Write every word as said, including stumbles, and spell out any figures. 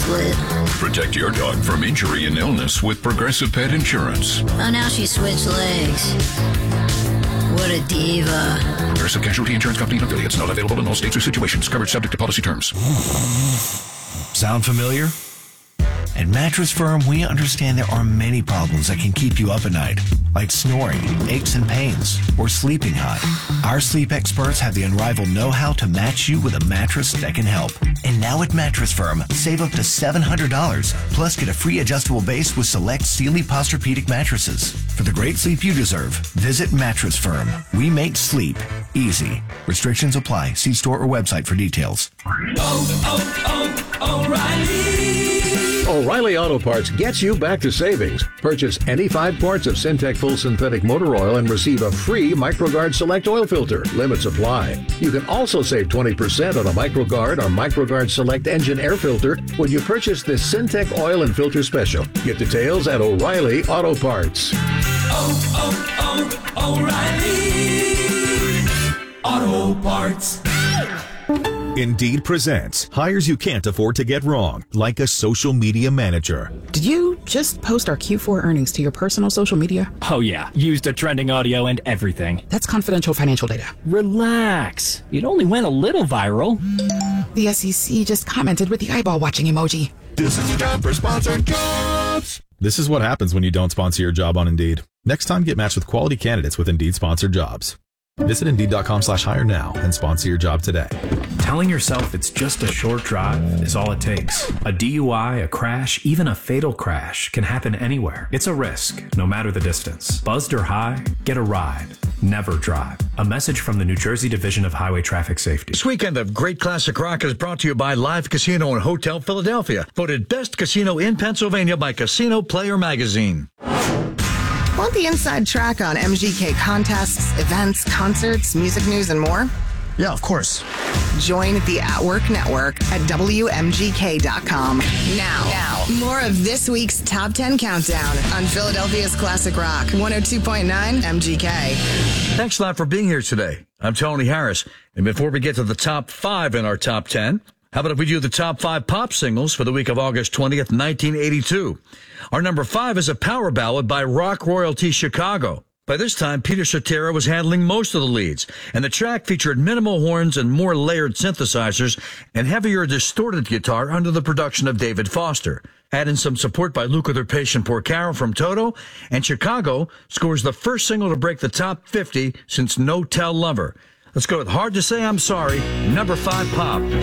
split. Protect your dog from injury and illness with Progressive Pet Insurance. Oh, now she switched legs. What a diva. Progressive Casualty Insurance Company and affiliates. Not available in all states or situations. Coverage subject to policy terms. Sound familiar? At Mattress Firm, we understand there are many problems that can keep you up at night, like snoring, aches and pains, or sleeping hot. Our sleep experts have the unrivaled know-how to match you with a mattress that can help. And now at Mattress Firm, save up to seven hundred dollars, plus get a free adjustable base with select Sealy Posturepedic mattresses. For the great sleep you deserve, visit Mattress Firm. We make sleep easy. Restrictions apply. See store or website for details. Oh, oh, oh, O'Reilly! O'Reilly Auto Parts gets you back to savings. Purchase any five quarts of Syntec Full Synthetic Motor Oil and receive a free MicroGuard Select Oil Filter. Limits apply. You can also save twenty percent on a MicroGuard or MicroGuard Select Engine Air Filter when you purchase this Syntec Oil and Filter Special. Get details at O'Reilly Auto Parts. Oh, oh, oh, O'Reilly Auto Parts. Indeed presents hires you can't afford to get wrong, like a social media manager. Did you just post our Q four earnings to your personal social media? Oh yeah, used the trending audio and everything. That's confidential financial data. Relax. It only went a little viral. The S E C just commented with the eyeball watching emoji. This is a job for sponsored jobs. This is what happens when you don't sponsor your job on Indeed. Next time, get matched with quality candidates with Indeed sponsored jobs. Visit Indeed.com slash hire now and sponsor your job today. Telling yourself it's just a short drive is all it takes. A D U I, a crash, even a fatal crash can happen anywhere. It's a risk, no matter the distance. Buzzed or high, get a ride. Never drive. A message from the New Jersey Division of Highway Traffic Safety. This weekend of Great Classic Rock is brought to you by Live Casino and Hotel Philadelphia. Voted best casino in Pennsylvania by Casino Player Magazine. Want the inside track on M G K contests, events, concerts, music news, and more? Yeah, of course. Join the At Work Network at W M G K dot com. Now, now, more of this week's Top ten Countdown on Philadelphia's Classic Rock, one oh two point nine M G K. Thanks a lot for being here today. I'm Tony Harris. And before we get to the top five in our top ten, how about if we do the top five pop singles for the week of August twentieth, nineteen eighty-two? Our number five is a power ballad by rock royalty Chicago. By this time, Peter Cetera was handling most of the leads, and the track featured minimal horns and more layered synthesizers and heavier distorted guitar under the production of David Foster. Add in some support by Lukather Patient Porcaro from Toto, and Chicago scores the first single to break the top fifty since No Tell Lover. Let's go with Hard to Say I'm Sorry, number five pop.